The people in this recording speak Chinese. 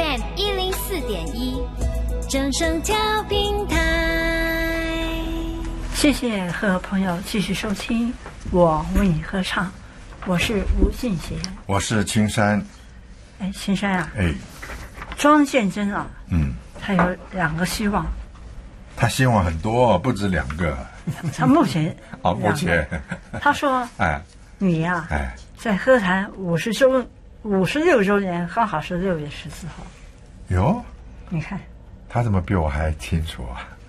FM 104.1，正声调频台。 谢谢和朋友继续收听我为你合唱，我是吴俊杰， 我是青山。 哎，青山啊， 哎， 庄建真啊，他有2个希望， 他希望很多，不止2个。 他目前目前他说，你呀，在歌坛56周年，刚好是6月14号。 哟， 你看他怎么比我还清楚啊？